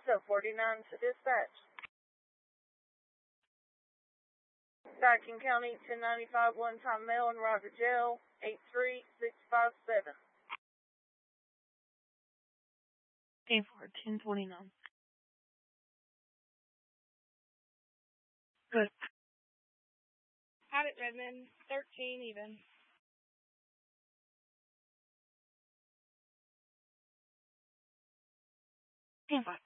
So 49 to dispatch. Daikin County 1095 one-time mail and Roger Jail 83657. 1029. Good. Had it, Redmond. 13 even. 10-5.